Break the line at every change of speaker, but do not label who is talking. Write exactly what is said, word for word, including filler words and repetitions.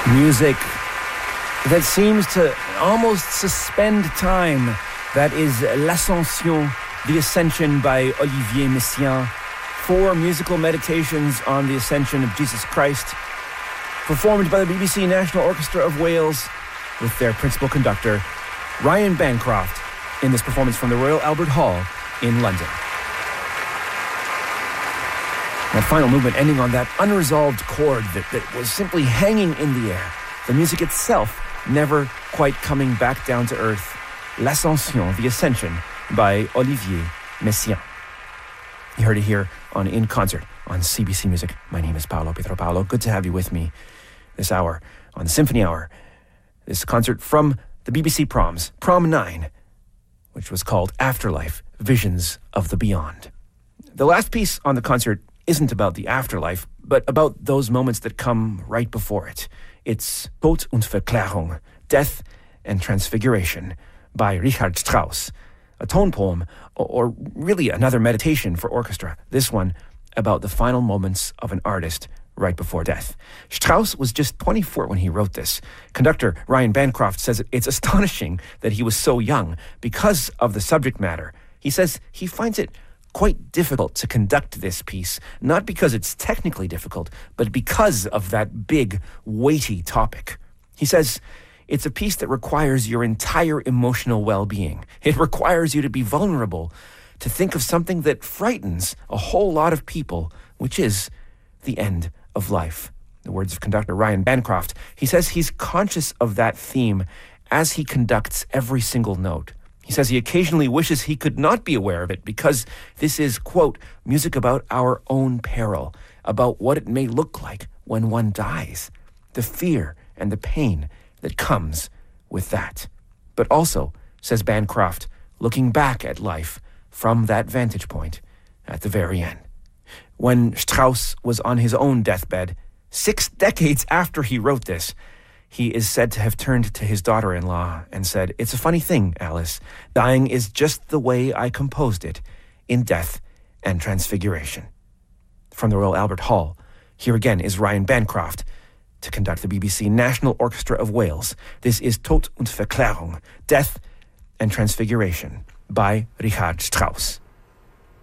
Music that seems to almost suspend time. That is L'Ascension, The Ascension by Olivier Messiaen. Four musical meditations on the ascension of Jesus Christ, performed by the B B C National Orchestra of Wales with their principal conductor, Ryan Bancroft, in this performance from the Royal Albert Hall in London. That final movement ending on that unresolved chord that, that was simply hanging in the air. The music itself never quite coming back down to earth. L'Ascension, The Ascension by Olivier Messiaen. You heard it here on In Concert on C B C Music. My name is Paolo Pietropalo. Good to have you with me this hour on the Symphony Hour. This concert from the B B C Proms, Prom nine, which was called Afterlife, Visions of the Beyond. The last piece on the concert isn't about the afterlife, but about those moments that come right before it. It's Tod und Verklärung, Death and Transfiguration by Richard Strauss, a tone poem, or really another meditation for orchestra, this one about the final moments of an artist right before death. Strauss was just twenty-four when he wrote this. Conductor Ryan Bancroft says it's astonishing that he was so young because of the subject matter. He says he finds it quite difficult to conduct this piece, not because it's technically difficult, but because of that big, weighty topic. He says it's a piece that requires your entire emotional well-being. It requires you to be vulnerable, to think of something that frightens a whole lot of people, which is the end of life. The words of conductor Ryan Bancroft. He says he's conscious of that theme as he conducts every single note. He says he occasionally wishes he could not be aware of it because this is, quote, music about our own peril, about what it may look like when one dies, the fear and the pain that comes with that. But also, says Bancroft, looking back at life from that vantage point at the very end. When Strauss was on his own deathbed, six decades after he wrote this, he is said to have turned to his daughter-in-law and said, "It's a funny thing, Alice. Dying is just the way I composed it in Death and Transfiguration." From the Royal Albert Hall, here again is Ryan Bancroft to conduct the B B C National Orchestra of Wales. This is Tod und Verklärung, Death and Transfiguration by Richard Strauss.